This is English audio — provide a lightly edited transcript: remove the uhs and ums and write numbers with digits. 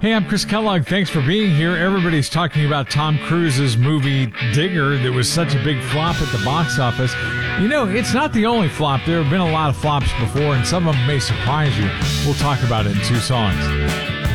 Hey, I'm Chris Kellogg. Thanks for being here. Everybody's talking about Tom Cruise's movie Digger that was such a big flop at the box office. You know, it's not the only flop. There have been a lot of flops before, and some of them may surprise you. We'll talk about it in two songs.